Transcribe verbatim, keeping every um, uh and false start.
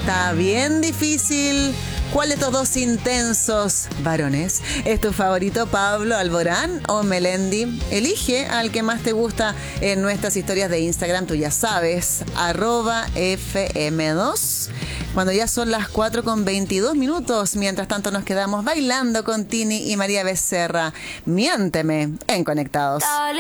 Está bien difícil. ¿Cuál de estos dos intensos varones es tu favorito, Pablo Alborán o Melendi? Elige al que más te gusta en nuestras historias de Instagram, tú ya sabes, arroba F M dos. Cuando ya son las cuatro con veintidós minutos, mientras tanto nos quedamos bailando con Tini y María Becerra. Miénteme en Conectados. Dale.